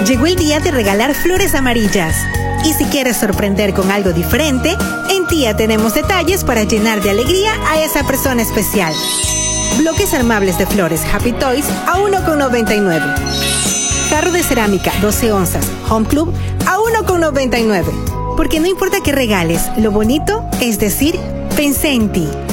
Llegó el día de regalar flores amarillas. Y si quieres sorprender con algo diferente, en Tía tenemos detalles para llenar de alegría a esa persona especial. Bloques armables de flores Happy Toys a 1,99. Jarro de cerámica 12 onzas Home Club a 1,99. Porque no importa qué regales, lo bonito es decir, pensé en ti.